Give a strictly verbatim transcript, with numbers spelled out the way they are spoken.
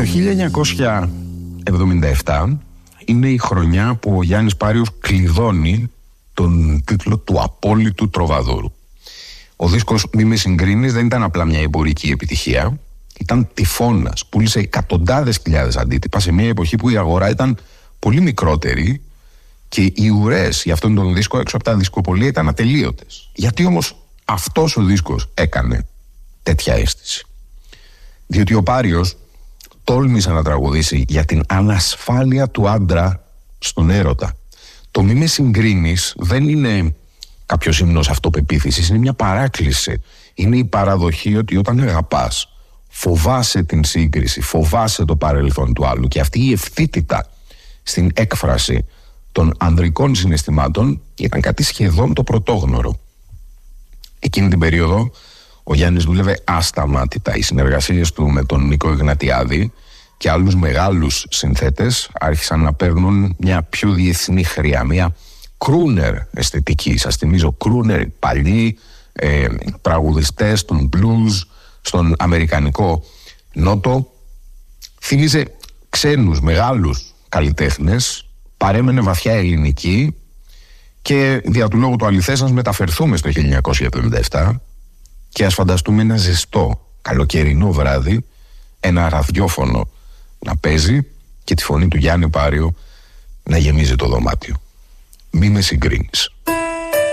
χίλια εννιακόσια εβδομήντα επτά είναι η χρονιά που ο Γιάννης Πάριος κλειδώνει τον τίτλο του απόλυτου τροβαδούρου. Ο δίσκος «Μη με συγκρίνεις» δεν ήταν απλά μια εμπορική επιτυχία, ήταν τυφώνας, πούλησε εκατοντάδες χιλιάδες αντίτυπα σε μια εποχή που η αγορά ήταν πολύ μικρότερη και οι ουρές για αυτόν τον δίσκο έξω από τα δισκοπωλεία ήταν ατελείωτες. Γιατί όμως αυτός ο δίσκος έκανε τέτοια αίσθηση? Διότι ο Πάριος τόλμησε να τραγουδήσει για την ανασφάλεια του άντρα στον έρωτα. Το «Μη με συγκρίνεις» δεν είναι κάποιος ύμνος αυτοπεποίθησης, είναι μια παράκληση. Είναι η παραδοχή ότι όταν αγαπάς φοβάσαι την σύγκριση, φοβάσαι το παρελθόν του άλλου, και αυτή η ευθύτητα στην έκφραση των ανδρικών συναισθημάτων ήταν κάτι σχεδόν το πρωτόγνωρο. Εκείνη την περίοδο ο Γιάννης δούλευε ασταμάτητα. Οι συνεργασίες του με τον Νίκο Ιγνατιάδη και άλλους μεγάλους συνθέτες άρχισαν να παίρνουν μια πιο διεθνή χρειά, μια κρούνερ αισθητική. Σας θυμίζω, κρούνερ, παλιοί ε, τραγουδιστές των blues στον αμερικανικό νότο. Θύμιζε ξένους μεγάλους καλλιτέχνες, παρέμενε βαθιά ελληνική, και δια του λόγου του αληθές ας μεταφερθούμε στο χίλια εννιακόσια εβδομήντα επτά και ας φανταστούμε ένα ζεστό καλοκαιρινό βράδυ, ένα ραδιόφωνο να παίζει και τη φωνή του Γιάννη Πάριο να γεμίζει το δωμάτιο. Μη με συγκρίνεις.